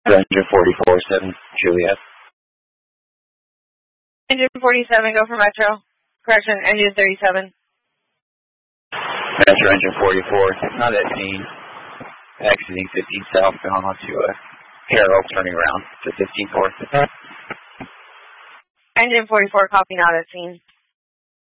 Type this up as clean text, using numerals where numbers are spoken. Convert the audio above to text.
Engine 44-7, Juliet. Engine 47, go for Metro. Correction, engine 37. Metro engine 44, not at scene. Exiting 15 southbound onto Harrow, turning around to 15 north. Engine 44, copy, not at scene.